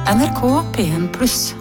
NRK P1+.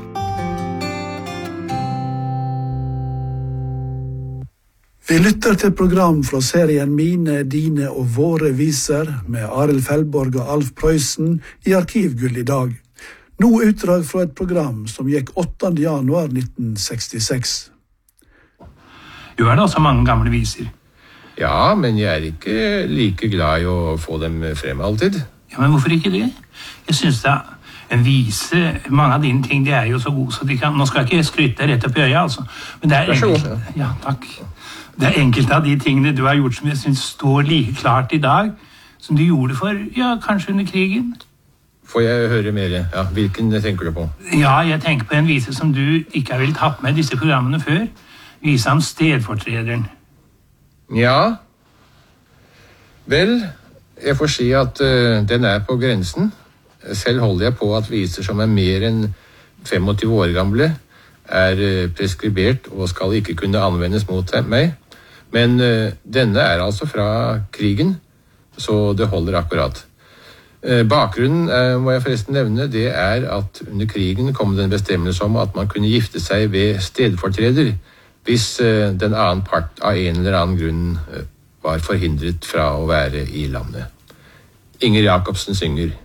Vi lytter til program fra serien Mine, dine og våre viser med Arild Fellborg og Alf Prøysen i Arkivgull i dag. Nå utdrag fra et program som gikk 8. januar 1966. Jo, det også mange gamle viser. Ja, men jeg er ikke like glad i å få dem frem alltid. Ja, men hvorfor ikke det? Jeg synes da en vise, mange av dine ting, de er jo så gode, så de kan, nå skal jeg ikke skryte deg rett opp i øya, altså. Men det er enkelt, ja, takk. Det er enkelte av de tingene du har gjort som jeg synes står like klart i dag, som du gjorde for, ja, kanskje under krigen. Får jeg høre mer? Ja, hvilken tenker du på? Ja, jeg tenker på en vise som du ikke har villet tatt med i disse programmene før. Vise om stedfortrederen. Ja. Vel, jeg får si at den er på grensen. Selv holder jeg på at viser som er mer enn 25 år gamle er preskribert og skal ikke kunne anvendes mot meg. Men denne er altså fra krigen, så det holder akkurat. Bakgrunnen, må jeg forresten nevne, det er at under krigen kom det en bestemmelse om at man kunne gifte seg ved stedfortreder hvis den annen part av en eller annen grunn var forhindret fra å være i landet. Inger Jacobsen synger.